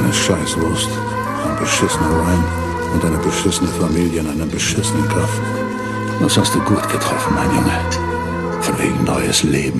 eine Scheißwurst, ein beschissener Wein und eine beschissene Familie in einem beschissenen Kaff. Das hast du gut getroffen, mein Junge. Von wegen neues Leben.